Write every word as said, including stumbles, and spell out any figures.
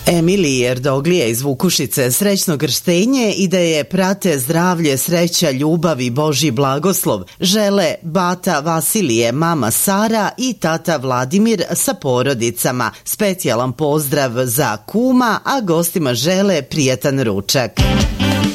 Emiliji Erdoglije iz Vukušice srećno krštenje i da je prate zdravlje, sreća, ljubav i Božji blagoslov žele bata Vasilije, mama Sara i tata Vladimir sa porodicama. Specijalan pozdrav za kuma, a gostima žele prijatan ručak.